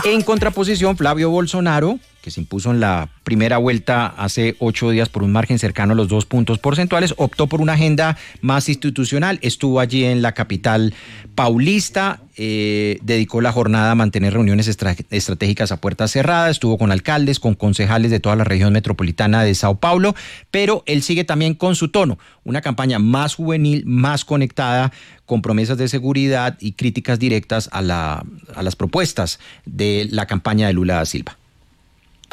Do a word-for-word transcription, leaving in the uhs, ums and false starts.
En contraposición, Flavio Bolsonaro, que se impuso en la primera vuelta hace ocho días por un margen cercano a los dos puntos porcentuales, optó por una agenda más institucional. Estuvo allí en la capital paulista, eh, dedicó la jornada a mantener reuniones estra- estratégicas a puertas cerradas, estuvo con alcaldes, con concejales de toda la región metropolitana de Sao Paulo, pero él sigue también con su tono, una campaña más juvenil, más conectada, con promesas de seguridad y críticas directas a, la, a las propuestas de la campaña de Lula da Silva.